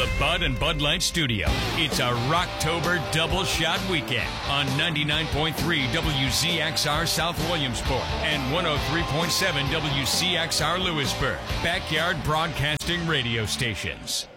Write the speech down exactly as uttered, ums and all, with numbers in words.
the Bud and Bud Light studio, it's a Rocktober double shot weekend on ninety-nine point three W Z X R South Williamsport and one oh three point seven W C X R Lewisburg, backyard broadcasting radio stations.